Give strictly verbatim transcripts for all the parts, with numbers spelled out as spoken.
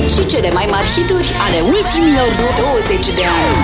și cele mai mari hituri ale ultimilor douăzeci de ani.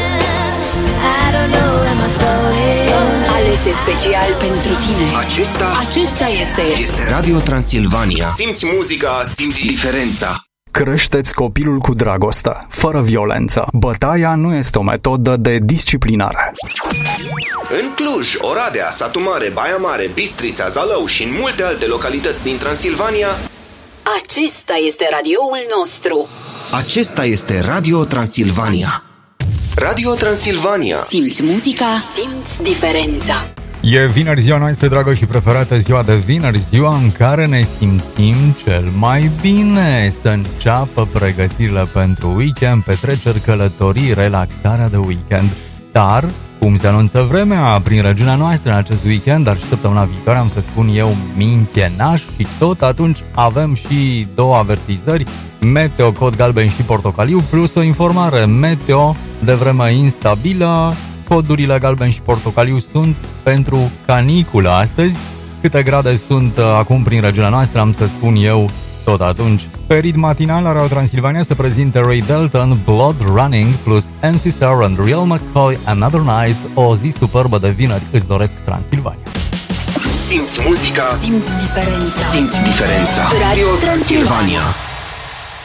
Alese special pentru tine. Acesta, Acesta este este Radio Transilvania. Simți muzica, simți diferența. Creșteți copilul cu dragoste, fără violență. Bătaia nu este o metodă de disciplinare. În Cluj, Oradea, Satu Mare, Baia Mare, Bistrița, Zalău și în multe alte localități din Transilvania, Acesta este radioul nostru. acesta este Radio Transilvania. Radio Transilvania. Simți muzica, simți diferența. E vineri, ziua noastră dragă și preferată, ziua de vineri, ziua în care ne simțim cel mai bine. Să înceapă pregătirile pentru weekend, petreceri, călătorii, relaxarea de weekend. Dar, cum se anunță vremea prin regiunea noastră în acest weekend, dar și săptămâna viitoare, am să spun eu, minchenaș, și tot atunci avem și două avertizări, meteo, cod galben și portocaliu, plus o informare meteo de vreme instabilă. Codurile galben și portocaliu sunt pentru caniculă astăzi. Câte grade sunt acum prin regiunea noastră, am să spun eu tot atunci. Pe ritm matinal la Radio Transilvania se prezintă Ray Dalton, Blood Running, plus M C Star and Real McCoy, Another Night. O zi superbă de vineri îți doresc Transilvania. Simți muzica, Simți diferența. simți diferența. Radio Transilvania.